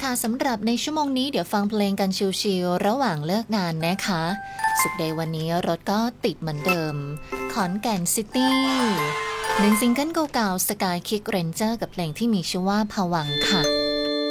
ค่ะสำหรับในชั่วโมงนี้เดี๋ยวฟังเพลงกันชิลๆระหว่างเลิกงานนะคะสุขเดย์วันนี้รถก็ติดเหมือนเดิมขอนแก่นซิตี้หนึ่งซิงเกิลเก่าๆสกายคิกเรนเจอร์กับเพลงที่มีชื่อว่าภวังค์ค่ะ